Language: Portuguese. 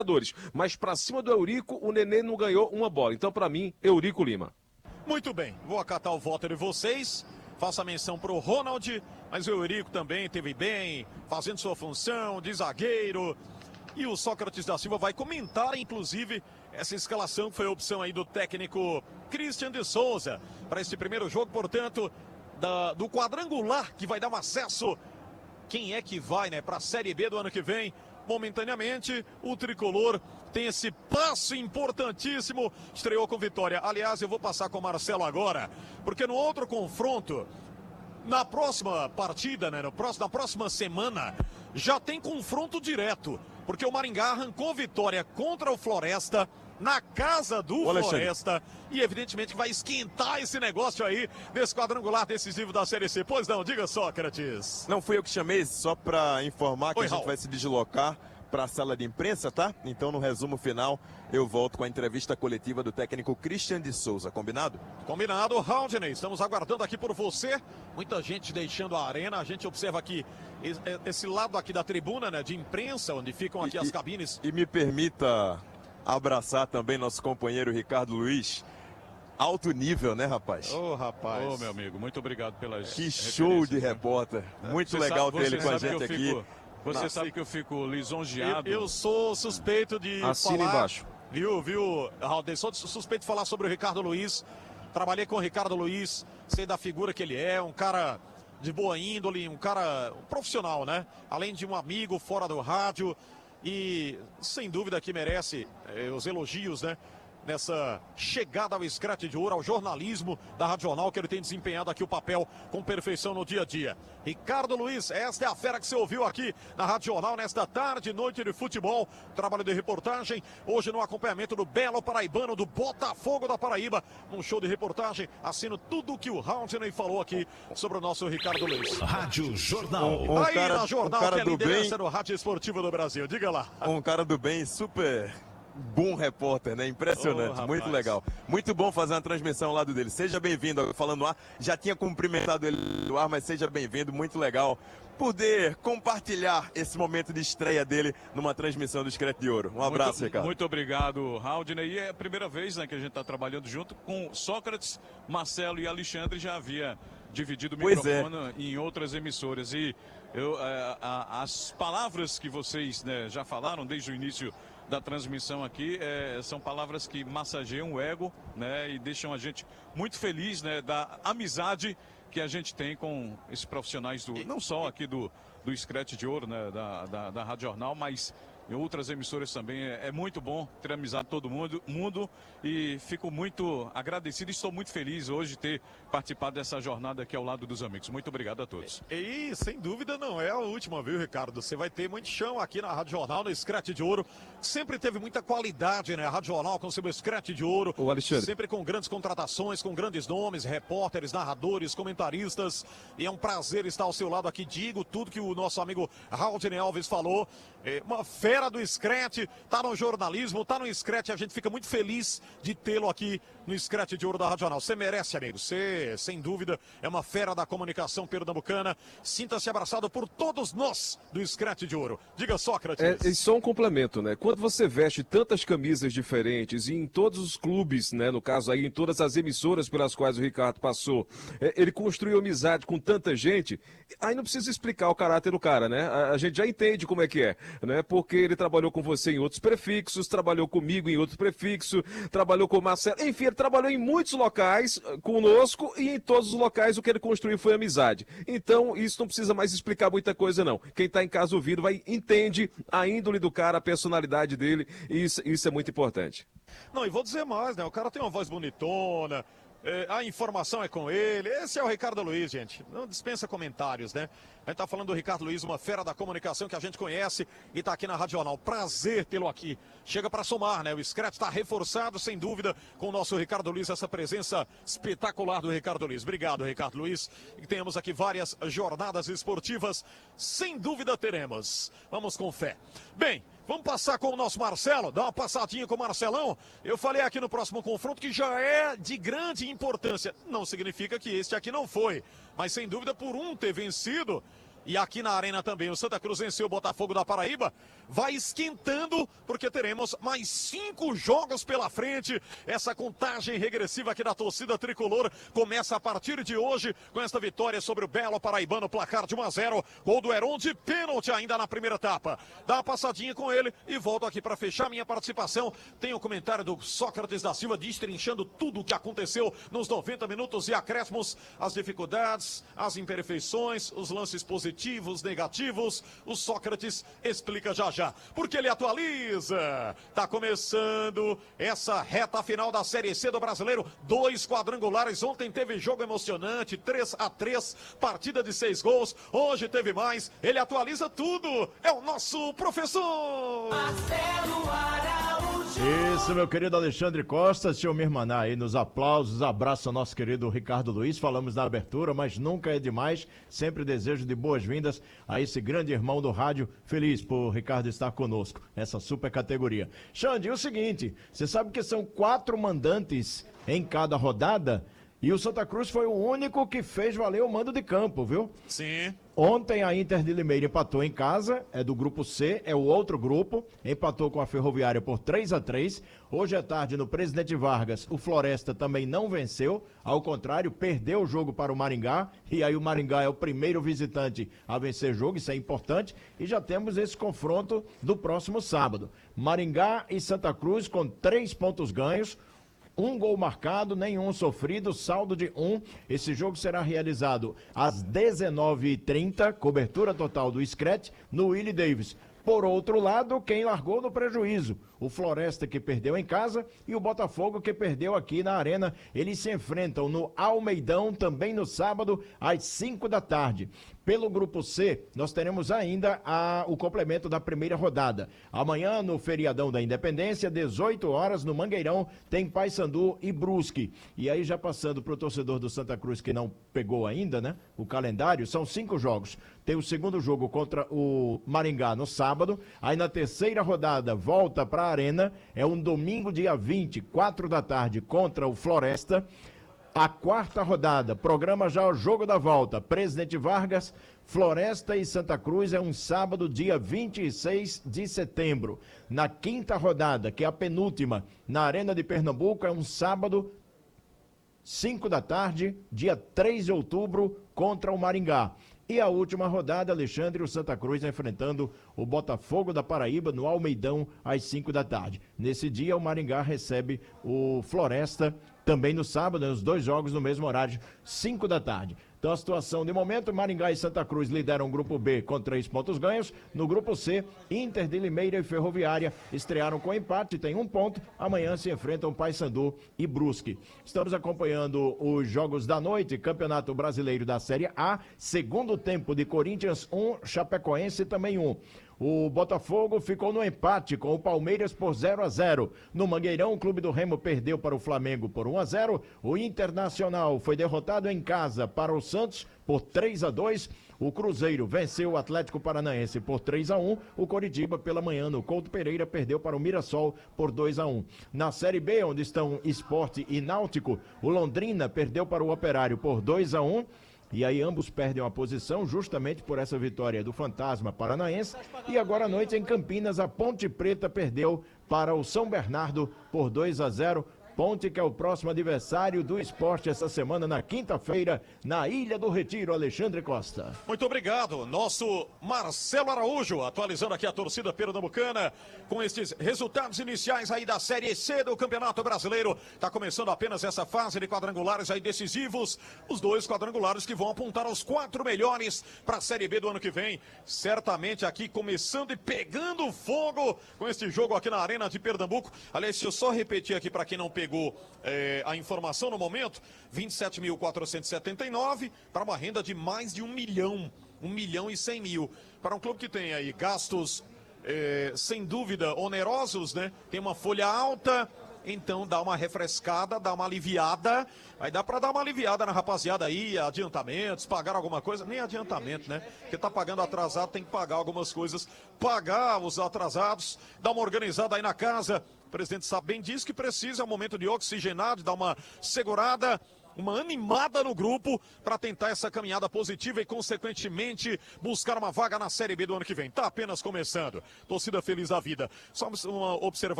Mas pra cima do Eurico, o Nenê não ganhou uma bola. Então, pra mim, Eurico Lima. Muito bem, vou acatar o voto de vocês. Faço a menção pro Ronald, mas o Eurico também teve bem, fazendo sua função de zagueiro. E o Sócrates da Silva vai comentar, inclusive, essa escalação que foi a opção aí do técnico Christian de Souza para esse primeiro jogo, portanto, do quadrangular que vai dar um acesso. Quem é que vai, né, para a Série B do ano que vem? Momentaneamente, o tricolor tem esse passo importantíssimo, estreou com vitória. Aliás, eu vou passar com o Marcelo agora, porque no outro confronto, na próxima partida, né, na próxima semana, já tem confronto direto, porque o Maringá arrancou vitória contra o Floresta, na casa do Floresta, e evidentemente vai esquentar esse negócio aí desse quadrangular decisivo da Série C. Pois não, diga, Sócrates. Não fui eu que chamei, só para informar que Oi, a gente Raul. vai se deslocar para a sala de imprensa, tá? Então, no resumo final, eu volto com a entrevista coletiva do técnico Christian de Souza, combinado? Combinado, Haldney, estamos aguardando aqui por você. Muita gente deixando a arena, a gente observa aqui esse lado aqui da tribuna, né, de imprensa, onde ficam aqui as cabines. E me permita abraçar também nosso companheiro Ricardo Luiz. Alto nível, né, rapaz? Ô, rapaz. Ô, meu amigo, muito obrigado pelas Que show de referências, né? repórter. Muito Você legal sabe- ter ele você com a sabe que gente eu aqui. fico- Você sabe que eu fico lisonjeado. Eu sou suspeito de Assina falar... embaixo. Viu, Haldney? Sou suspeito de falar sobre o Ricardo Luiz. Trabalhei com o Ricardo Luiz, sei da figura que ele é, um cara de boa índole, um profissional, né? Além de um amigo fora do rádio. E sem dúvida que merece os elogios, né? Nessa chegada ao Scratch de Ouro, ao jornalismo da Rádio Jornal, que ele tem desempenhado aqui o papel com perfeição no dia a dia. Ricardo Luiz, esta é a fera que você ouviu aqui na Rádio Jornal nesta tarde, noite de futebol, trabalho de reportagem, hoje no acompanhamento do Belo Paraibano, do Botafogo da Paraíba, num show de reportagem, assino tudo o que o Haldney falou aqui sobre o nosso Ricardo Luiz. Rádio Jornal. Aí na Jornal, que é a do bem, liderança do Rádio Esportivo do Brasil, diga lá. um cara do bem, super bom repórter, né? Impressionante, Ô, muito rapaz. legal. Muito bom fazer uma transmissão ao lado dele. Seja bem-vindo, falando no ar. Já tinha cumprimentado ele no ar, mas seja bem-vindo, muito legal poder compartilhar esse momento de estreia dele numa transmissão do Scratch de Ouro. Um abraço, Ricardo. Muito obrigado, Haldney. E é a primeira vez, né, que a gente está trabalhando junto com Sócrates, Marcelo e Alexandre. Já havia dividido o Pois microfone em outras emissoras. E as palavras que vocês, né, já falaram desde o início da transmissão aqui são palavras que massageiam o ego, né, e deixam a gente muito feliz, né, da amizade que a gente tem com esses profissionais não só aqui do Scratch de Ouro, né, da Rádio Jornal, mas em outras emissoras também. É muito bom ter amizade com todo mundo e fico muito agradecido e estou muito feliz hoje de ter participado dessa jornada aqui ao lado dos amigos. Muito obrigado a todos. E sem dúvida não é a última, viu, Ricardo? Você vai ter muito chão aqui na Rádio Jornal, no Scratch de Ouro. Sempre teve muita qualidade, né? A Rádio Jornal com seu Scratch de Ouro. Ô, Alexandre. Sempre com grandes contratações, com grandes nomes, repórteres, narradores, comentaristas. E é um prazer estar ao seu lado aqui. Digo tudo que o nosso amigo Haldney Alves falou. É uma fera do Scratch, tá no jornalismo, tá no Scratch. A gente fica muito feliz de tê-lo aqui no Scratch de Ouro da Rádio Jornal. Você merece, amigo. Você, sem dúvida, é uma fera da comunicação pernambucana. Sinta-se abraçado por todos nós do Scratch de Ouro. Diga, Sócrates. E só um complemento, né? Quando você veste tantas camisas diferentes e em todos os clubes, né? No caso aí, em todas as emissoras pelas quais o Ricardo passou, ele construiu amizade com tanta gente, aí não precisa explicar o caráter do cara, né? A gente já entende como é que é, né? Porque ele trabalhou com você em outros prefixos, trabalhou comigo em outro prefixo, trabalhou com o Marcelo, enfim, ele trabalhou em muitos locais conosco e em todos os locais o que ele construiu foi amizade. Então, isso não precisa mais explicar muita coisa, não. Quem está em casa ouvindo entende a índole do cara, a personalidade dele, e isso é muito importante. Não, e vou dizer mais, né? O cara tem uma voz bonitona, a informação é com ele. Esse é o Ricardo Luiz, gente. Não dispensa comentários, né? A gente tá falando do Ricardo Luiz, uma fera da comunicação que a gente conhece e tá aqui na Rádio Jornal. Prazer tê-lo aqui. Chega para somar, né? O Scratch tá reforçado, sem dúvida, com o nosso Ricardo Luiz, essa presença espetacular do Ricardo Luiz. Obrigado, Ricardo Luiz. E temos aqui várias jornadas esportivas, sem dúvida teremos. Vamos com fé. Bem, vamos passar com o nosso Marcelo, dar uma passadinha com o Marcelão. Eu falei aqui no próximo confronto que já é de grande importância. Não significa que este aqui não foi, mas sem dúvida por um ter vencido, E aqui na Arena também, o Santa Cruz venceu o Botafogo da Paraíba. Vai esquentando, porque teremos mais 5 jogos pela frente. Essa contagem regressiva aqui da torcida tricolor começa a partir de hoje, com esta vitória sobre o Belo Paraibano, placar de 1-0. Gol do Heron de pênalti ainda na primeira etapa. Dá uma passadinha com ele e volto aqui para fechar minha participação. Tem o comentário do Sócrates da Silva, destrinchando tudo o que aconteceu nos 90 minutos e acréscimos, as dificuldades, as imperfeições, os lances positivos, negativos. O Sócrates explica já já, porque ele atualiza. Tá começando essa reta final da Série C do Brasileiro. 2 quadrangulares. Ontem teve jogo emocionante, 3-3, partida de 6 gols. Hoje teve mais. Ele atualiza tudo. É o nosso professor Marcelo Araújo. Isso, meu querido Alexandre Costa, deixa eu me irmanar aí nos aplausos, abraço ao nosso querido Ricardo Luiz, falamos na abertura, mas nunca é demais, sempre desejo de boas-vindas a esse grande irmão do rádio, feliz por Ricardo estar conosco, essa super categoria. Xande, é o seguinte, você sabe que são 4 mandantes em cada rodada, e o Santa Cruz foi o único que fez valer o mando de campo, viu? Sim. Ontem a Inter de Limeira empatou em casa, é do grupo C, é o outro grupo, empatou com a Ferroviária por 3-3. Hoje à tarde no Presidente Vargas, o Floresta também não venceu, ao contrário, perdeu o jogo para o Maringá, e aí o Maringá é o primeiro visitante a vencer o jogo, isso é importante, e já temos esse confronto do próximo sábado. Maringá e Santa Cruz com 3 pontos ganhos, 1 gol marcado, nenhum sofrido, saldo de 1. Esse jogo será realizado às 19h30, cobertura total do Scratch, no Willie Davis. Por outro lado, quem largou no prejuízo? O Floresta, que perdeu em casa, e o Botafogo, que perdeu aqui na Arena. Eles se enfrentam no Almeidão, também no sábado, às 5 da tarde. Pelo grupo C, nós teremos ainda o complemento da primeira rodada. Amanhã, no feriadão da Independência, 18 horas, no Mangueirão, tem Paysandu e Brusque. E aí, já passando para o torcedor do Santa Cruz, que não pegou ainda, né? O calendário, são 5 jogos. Tem o segundo jogo contra o Maringá no sábado. Aí, na terceira rodada, volta para a Arena. É um domingo, dia 20, 4 da tarde, contra o Floresta. A quarta rodada, programa já o jogo da volta, Presidente Vargas, Floresta e Santa Cruz, é um sábado, dia 26 de setembro. Na quinta rodada, que é a penúltima, na Arena de Pernambuco, é um sábado, 5 da tarde, dia 3 de outubro, contra o Maringá. E a última rodada, Alexandre, o Santa Cruz enfrentando o Botafogo da Paraíba no Almeidão às 5 da tarde. Nesse dia, o Maringá recebe o Floresta também no sábado, os 2 jogos no mesmo horário, 5 da tarde. Então a situação de momento, Maringá e Santa Cruz lideram o grupo B com 3 pontos ganhos. No grupo C, Inter de Limeira e Ferroviária estrearam com empate, tem 1 ponto. Amanhã se enfrentam Paysandu e Brusque. Estamos acompanhando os jogos da noite, Campeonato Brasileiro da Série A, segundo tempo de Corinthians 1, Chapecoense também 1. O Botafogo ficou no empate com o Palmeiras por 0-0. No Mangueirão, o Clube do Remo perdeu para o Flamengo por 1-0. O Internacional foi derrotado em casa para o Santos por 3-2. O Cruzeiro venceu o Atlético Paranaense por 3-1. O Coritiba, pela manhã, no Couto Pereira, perdeu para o Mirassol por 2-1. Na Série B, onde estão Sport e Náutico, o Londrina perdeu para o Operário por 2-1. E aí ambos perdem a posição justamente por essa vitória do Fantasma Paranaense. E agora à noite em Campinas, a Ponte Preta perdeu para o São Bernardo por 2-0. Ponte, que é o próximo adversário do Sport essa semana, na quinta-feira, na Ilha do Retiro. Alexandre Costa. Muito obrigado, nosso Marcelo Araújo, atualizando aqui a torcida pernambucana com estes resultados iniciais aí da Série C do Campeonato Brasileiro. Está começando apenas essa fase de quadrangulares aí decisivos, os 2 quadrangulares que vão apontar aos 4 melhores para a Série B do ano que vem. Certamente aqui começando e pegando fogo com este jogo aqui na Arena de Pernambuco. Aliás, se eu só repetir aqui para quem não pegou a informação no momento, 27.479 para uma renda de mais de 1 milhão, 1.100.000. Para um clube que tem aí gastos, sem dúvida, onerosos, né? Tem uma folha alta, então dá uma refrescada, dá uma aliviada. Aí dá para dar uma aliviada na rapaziada aí, adiantamentos, pagar alguma coisa, nem adiantamento, né? Porque tá pagando atrasado, tem que pagar algumas coisas, pagar os atrasados, dar uma organizada aí na casa. O presidente sabe bem disso, que precisa, é um momento de oxigenar, de dar uma segurada. uma animada no grupo para tentar essa caminhada positiva e, consequentemente, buscar uma vaga na Série B do ano que vem. Tá apenas começando. Torcida feliz da vida. Só uma observação.